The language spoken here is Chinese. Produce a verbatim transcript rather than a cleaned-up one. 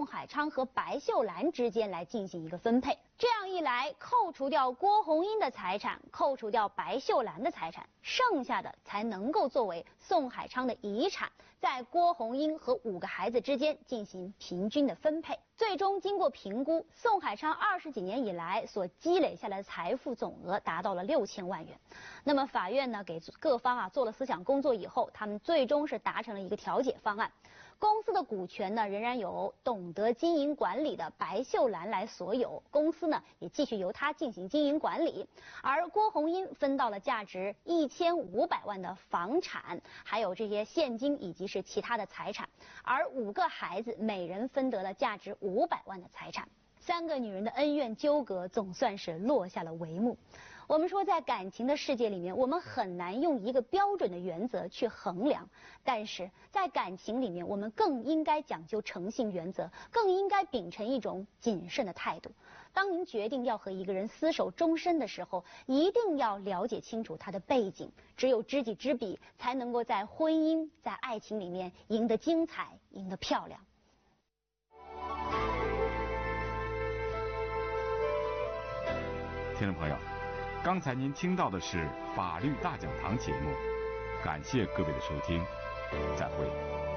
宋海昌和白秀兰之间来进行一个分配。这样一来，扣除掉郭红英的财产，扣除掉白秀兰的财产，剩下的才能够作为宋海昌的遗产，在郭红英和五个孩子之间进行平均的分配。最终经过评估，宋海昌二十几年以来所积累下来的财富总额达到了六千万元。那么法院呢给各方啊做了思想工作以后，他们最终是达成了一个调解方案。公司的股权呢仍然由懂得经营管理的白秀兰来所有，公司呢也继续由她进行经营管理，而郭红英分到了价值一千五百万的房产，还有这些现金以及是其他的财产，而五个孩子每人分得了价值五百万的财产。三个女人的恩怨纠葛总算是落下了帷幕。我们说，在感情的世界里面，我们很难用一个标准的原则去衡量，但是在感情里面，我们更应该讲究诚信原则，更应该秉承一种谨慎的态度。当您决定要和一个人厮守终身的时候，一定要了解清楚他的背景，只有知己知彼，才能够在婚姻、在爱情里面赢得精彩，赢得漂亮。 听众朋友，刚才您听到的是法律大讲堂节目，感谢各位的收听，再会。